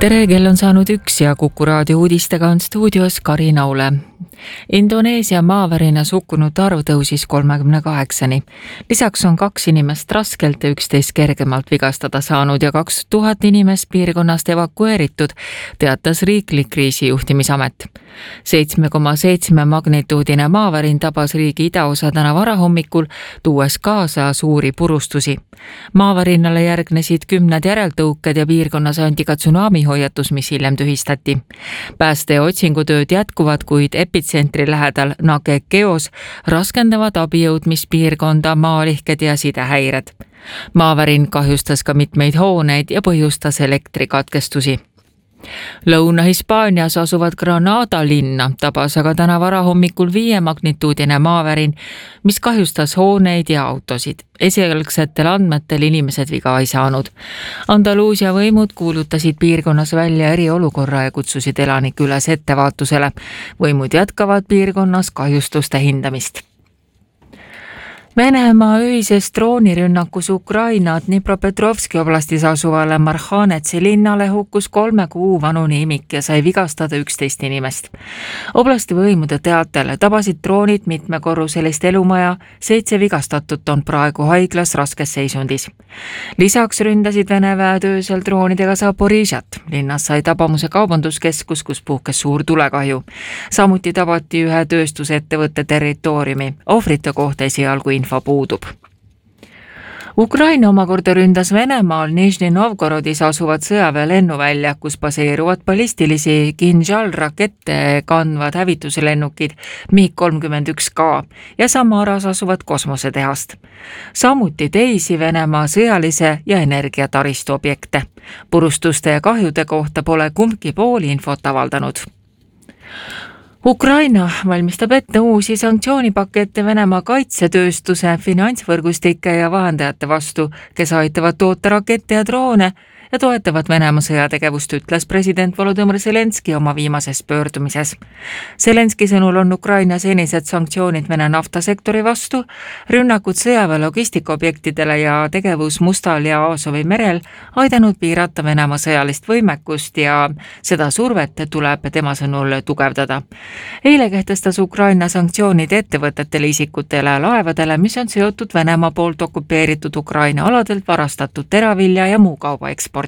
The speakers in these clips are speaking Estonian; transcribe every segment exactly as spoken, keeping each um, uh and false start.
Tere, kell on saanud üks ja Kuku raadio uudistega on stuudios Kari Naule. Indoneesia maavärina hukkunud arv tõusis kolmekümne kaheksani. Lisaks on kaks inimest raskelt ja üksteist kergemalt vigastada saanud ja kaks tuhat inimest piirkonnast evakueeritud, teatas riiklik kriisijuhtimisamet. seitsme koma seitsme magnituudine maavärin tabas riigi idaosa täna varahommikul, tuues kaasa suuri purustusi. Maavarinnale järgnesid kümned järeltõuked ja piirkonnas anti ka tsunamihoiatus, mis hiljem tühistati. Pääste- ja otsingutööd jätkuvad, kuid epitsentri lähedal Nagekeos raskendavad abijõudmispiirkonda maalihked ja sidehäired. Maavärin kahjustas ka mitmeid hooneid ja põhjustas elektrikatkestusi. Lõuna-Hispaanias asuvad Granada linna tabas aga täna varahommikul viie magnituudine maavärin, mis kahjustas hooneid ja autosid. Esialgsetel andmetel inimesed viga ei saanud. Andaluusia võimud kuulutasid piirkonnas välja eriolukorra ja kutsusid elanikke üles ettevaatusele. Võimud jätkavad piirkonnas kahjustuste hindamist. Venemaa öises droonirünnakus Ukraina Dnipropetrovski oblastis asuvale Marhanetsi linnale hukkus kolme kuu vanune imik ja sai vigastada üksteist inimest. Oblasti võimude teatel tabasid droonid mitmekorruselist elumaja, seitse vigastatut on praegu haiglas raskes seisundis. Lisaks ründasid Vene väed öösel droonidega Zaporižjat. Linnas sai tabamuse kaubanduskeskus, kus puhkes suur tulekahju. Samuti tabati ühe tööstusettevõtte territooriumi. Ohvrite kohta esialgu info puudub. Ukraina omakorda ründas Venemaal Nižni Novgorodis asuvad sõjaväe lennuvälja, kus baseeruvad ballistilisi Kinžal-rakette kandvad hävituslennukid MiG kolmkümmend üks K ja Samaras asuvad kosmosetehast. Samuti teisi Venemaa sõjalise ja energiataristu objekte. Purustuste ja kahjude kohta pole kumbki pool infot avaldanud. Ukraina valmistab ette uusi sanktsioonipakette Venemaa kaitsetööstuse, finantsvõrgustike ja vahendajate vastu, kes aitavad toota rakette ja droone ja toetavad Venemaa sõjategevust, ütles president Volodõmõr Zelenski oma viimases pöördumises. Zelenski sõnul on Ukraina senised sanktsioonid Vene naftasektori vastu, rünnakud sõjaväe logistikaobjektidele ja tegevus Mustal ja Aasovi merel aidanud piirata Venemaa sõjalist võimekust ja seda survet tuleb tema sõnul tugevdada. Eile kehtestas Ukraina sanktsioonid ettevõtetele, isikutele ja laevadele, mis on seotud Venemaa poolt okupeeritud Ukraina aladelt varastatud teravilja ja muu kauba ekspordiga.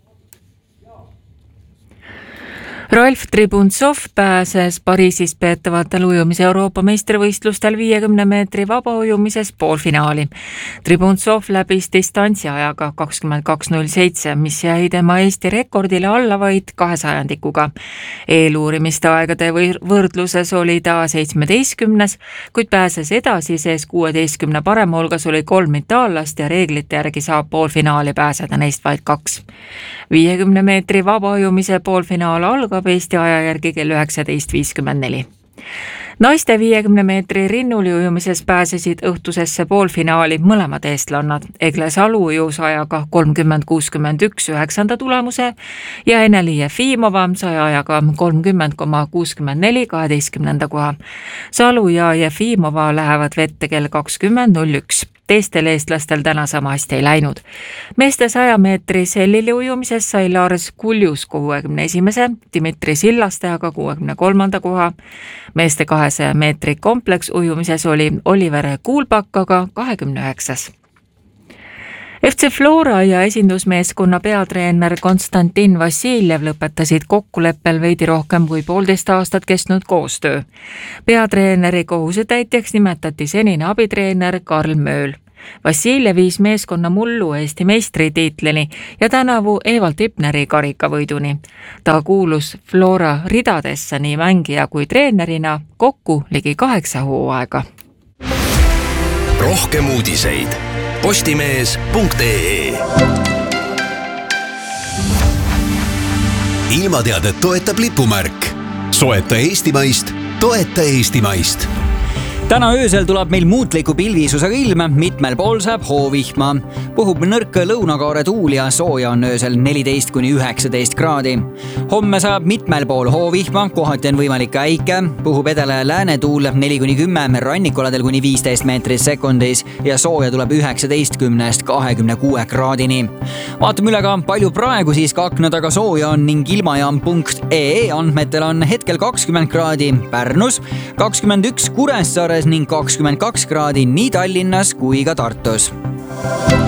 Ralf Tribuntsov pääses Pariisis peetavatel ujumise Euroopa meistrivõistlustel viiekümne meetri vabaujumises poolfinaali. Tribuntsov läbis distantsiajaga kakskümmend kaks null seitse, mis jäi tema Eesti rekordile alla vaid kahe sajandikuga. Eeluurimiste aegade võrdluses oli ta seitsmeteistkümnes, kuid pääses edasi, sees kuueteistkümne parema hulgas oli kolm itaallast ja reeglite järgi saab poolfinaali pääseda neist vaid kaks. viiekümne meetri vabaujumise poolfinaal algab Eesti aja järgi kell üheksateist viiskümmend neli. Naiste viiekümne meetri rinnuli ujumises pääsesid õhtusesse poolfinaali mõlemad eestlannad. Egle Salu ujus ajaga kolmkümmend kuuskümmend üks üheksanda tulemuse ja Ene-Li Jefimova sai ajaga kolmkümmend koma kuuskümmend neli kaheteistkümnenda koha. Salu ja Jefimova lähevad vette kell kakskümmend null üks. Teistel eestlastel täna sama hästi ei läinud. Meeste saja meetri sellili ujumises sai Lars Kuljus kuuekümne esimese, Dimitri Sillaste aga kuuekümne kolmanda koha. Meeste kahesaja meetri kompleks ujumises oli Oliver Kuulpak aga kahekümne üheksas. F C Flora ja esindusmeeskonna peatreener Konstantin Vassiljev lõpetasid kokkuleppel veidi rohkem kui poolteist aastat kestnud koostöö. Peatreeneri kohusetäitjaks nimetati senine abitreener Karl Mööl. Vassiljev viis meeskonna mullu Eesti meistritiitlini ja tänavu Evald Tipneri karikavõiduni. Ta kuulus Flora ridadesse nii mängija kui treenerina kokku ligi kaheksa hooaega. Rohkem uudiseid postimees punkt ee. Ilmateadet toetab lipumärk. Soeta eestimaist, toeta eestimaist. Täna öösel tuleb meil muutliku pilvisusega ilm, mitmel pool saab hoovihma. Puhub nõrk lõunakaare tuul ja sooja on öösel neliteist kuni üheksateist kraadi. Homme saab mitmel pool hoovihma, kohati on võimalik äike. Puhub edele läänetuul neli kuni kümme, rannikuladel kuni viisteist meetrit sekundis ja sooja tuleb üheksateistkümnest kahekümne kuue kraadini. Vaatame üle ka palju praegu siiski akna taga sooja on ning ilmajaam punkt ee andmetel on hetkel kakskümmend kraadi Pärnus, kakskümmend üks Kuressaares ning kakskümmend kaks kraadi nii Tallinnas kui ka Tartus.